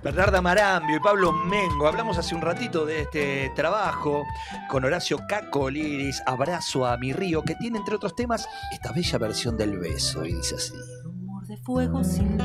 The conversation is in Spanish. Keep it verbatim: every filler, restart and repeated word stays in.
Bernarda Marambio y Pablo Mengo. Hablamos hace un ratito de este trabajo con Horacio Caco Liris, Abrazo a mi río, que tiene entre otros temas esta bella versión del beso y dice así. Rumor de fuego sin